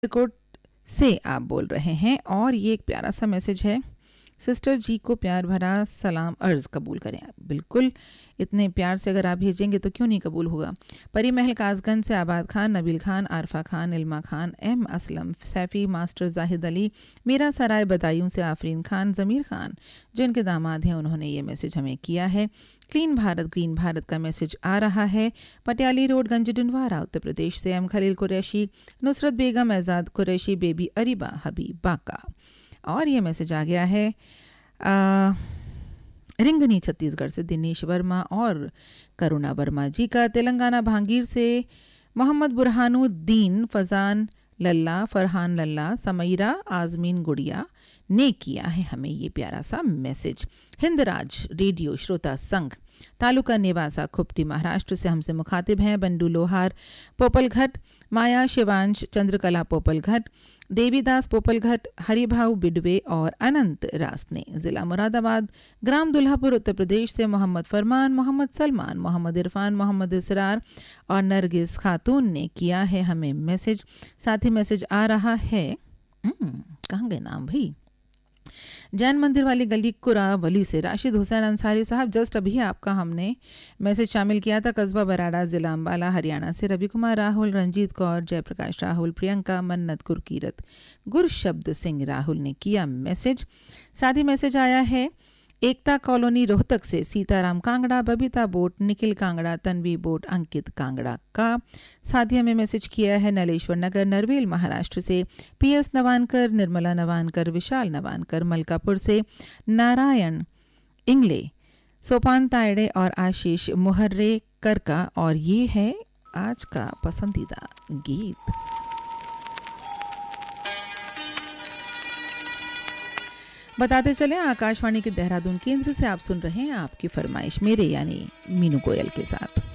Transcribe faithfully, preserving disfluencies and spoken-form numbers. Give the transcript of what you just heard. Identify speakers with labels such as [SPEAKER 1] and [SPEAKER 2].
[SPEAKER 1] Coat से आप बोल रहे हैं और ये एक प्यारा सा मैसेज है। सिस्टर जी को प्यार भरा सलाम अर्ज कबूल करें। बिल्कुल, इतने प्यार से अगर आप भेजेंगे तो क्यों नहीं कबूल होगा। परी महल कासगंज से आबाद खान, नबील खान, आरफा खान, इल्मा खान, एम असलम, सैफ़ी मास्टर, जाहिद अली, मीरा सराय बदायूं से आफरीन खान, ज़मीर खान जो इनके दामाद हैं, उन्होंने ये मैसेज हमें किया है। क्लीन भारत ग्रीन भारत का मैसेज आ रहा है। पटियाली रोड गंजडुनवारा उत्तर प्रदेश से एम खलील कुरैशी, नुसरत बेगम, एजाद कुरैशी, बेबी अरीबा हबीबा का। और ये मैसेज आ गया है आ, रिंगनी छत्तीसगढ़ से दिनेश वर्मा और करुणा वर्मा जी का। तेलंगाना भांगीर से मोहम्मद बुरहानुद्दीन, फजान लल्ला, फरहान लल्ला, समईरा आजमीन गुड़िया ने किया है हमें ये प्यारा सा मैसेज। हिंदराज रेडियो श्रोता संघ तालुका नेवासा खुपटी महाराष्ट्र से हमसे मुखातिब हैं। बंडू लोहार पोपलघट, माया शिवांश, चंद्रकला पोपलघट, देवीदास पोपलघट, हरिभाऊ बिडवे और अनंत रासने। जिला मुरादाबाद, ग्राम दुल्हापुर उत्तर प्रदेश से मोहम्मद फरमान, मोहम्मद सलमान, मोहम्मद इरफान, मोहम्मद इसरार और नरगिस खातून ने किया है हमें मैसेज। साथ ही मैसेज आ रहा है, कहाँ गए नाम भाई, जैन मंदिर वाली गली कुरावली से राशिद हुसैन अंसारी साहब। जस्ट अभी आपका हमने मैसेज शामिल किया था। कस्बा बराड़ा, जिला अम्बाला, हरियाणा से रवि कुमार राहुल, रंजीत कौर, जयप्रकाश राहुल, प्रियंका, मन्नत गुरकीरत, गुरशब्द सिंह राहुल ने किया मैसेज। साथ ही मैसेज आया है एकता कॉलोनी रोहतक से सीताराम कांगड़ा, बबीता बोट, निखिल कांगड़ा, तन्वी बोट, अंकित कांगड़ा का। साथ ही हमें मैसेज किया है नलेश्वर नगर नरवेल महाराष्ट्र से पीएस नवानकर, निर्मला नवानकर, विशाल नवानकर, मलकापुर से नारायण इंगले, सोपान तायड़े और आशीष मुहर्रेकर का। और ये है आज का पसंदीदा गीत। बताते चले आकाशवाणी के देहरादून केंद्र से आप सुन रहे हैं आपकी फरमाइश मेरे यानी मीनू गोयल के साथ।